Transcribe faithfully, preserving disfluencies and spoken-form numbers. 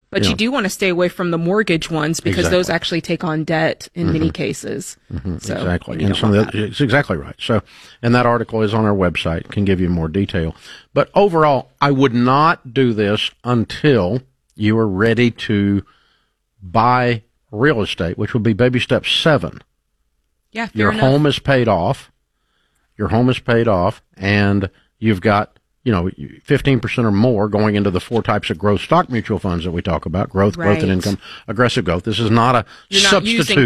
But you, you know, do want to stay away from the mortgage ones because exactly. those actually take on debt in mm-hmm. many cases. Mm-hmm. So, exactly. And, and some of the, it's exactly right. So, and that article is on our website, can give you more detail. But overall, I would not do this until you are ready to buy real estate, which would be baby step seven. Yeah, fair Your enough. home is paid off. Your home is paid off, and you've got, you know, fifteen percent or more going into the four types of growth stock mutual funds that we talk about, growth, right. growth and income, aggressive growth. This is not a You're not substitute. using